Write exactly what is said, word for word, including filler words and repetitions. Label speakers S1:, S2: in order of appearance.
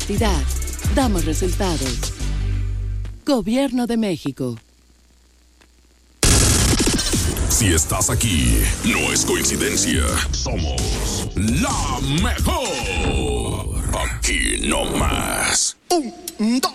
S1: honestidad, damos resultados. Gobierno de México.
S2: Si estás aquí, no es coincidencia. Somos la mejor. Aquí no más. Un, dos.